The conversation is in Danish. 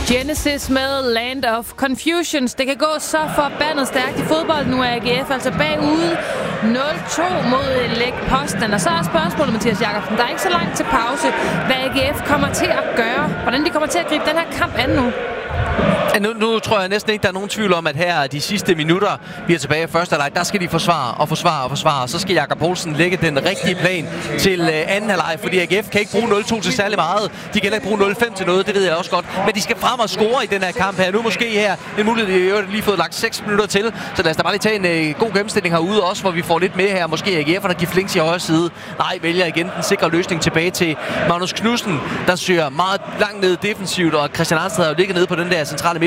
Genesis med Land of Confusions. Det kan gå så forbandet stærkt i fodbold. Nu er AGF altså bagude 0-2 mod Lech Poznan. Og så er spørgsmålet, Mathias Jakobsen, der er ikke så langt til pause, hvad AGF kommer til at gøre. Hvordan de kommer til at gribe den her kamp an nu. Nu tror jeg næsten ikke, der er nogen tvivl om, at her de sidste minutter, vi er tilbage i første halvleg, der skal de forsvare. Så skal Jakob Poulsen lægge den rigtige plan til anden halvleg, fordi AGF kan ikke bruge 0-2 til særlig meget. De kan heller ikke bruge 0-5 til noget, det ved jeg også godt. Men de skal frem og score i den her kamp her. Nu måske her en mulighed, de har lige fået lagt 6 minutter til. Så lad os da bare lige tage en god gennemstilling herude også, hvor vi får lidt med her. Måske AGF'erne giver Flings i højre side. Nej, vælger igen den sikre løsning tilbage til Magnus Knudsen, der søger meget langt ned defensivt, og Christian Arnsted har jo ligget nede på den der centrale